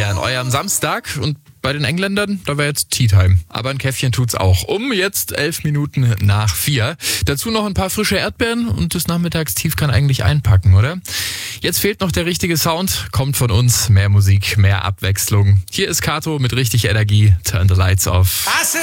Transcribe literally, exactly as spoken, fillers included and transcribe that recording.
hier an eurem Samstag. Und bei den Engländern, da wäre jetzt Tea Time. Aber ein Käffchen tut's auch. Um jetzt elf Minuten nach vier. Dazu noch ein paar frische Erdbeeren und das Nachmittagstief kann eigentlich einpacken, oder? Jetzt fehlt noch der richtige Sound. Kommt von uns. Mehr Musik, mehr Abwechslung. Hier ist Kato mit richtig Energie. Turn the lights off.